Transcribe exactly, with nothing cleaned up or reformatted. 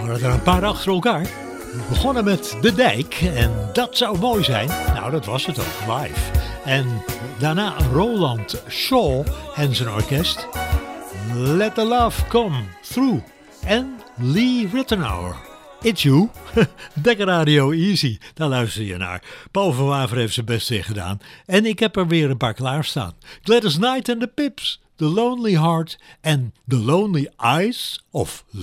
waren er een paar achter elkaar. We begonnen met De Dijk en dat zou mooi zijn. Nou, dat was het ook, live. En daarna Roland Shaw en zijn orkest. Let the Love Come Through. En Lee Rittenauer. It's You. Dekker Radio Easy. Daar luister je naar. Paul van Waver heeft zijn best weer gedaan. En ik heb er weer een paar klaarstaan. Gladys Knight en de Pips. The Lonely Heart en The Lonely Eyes of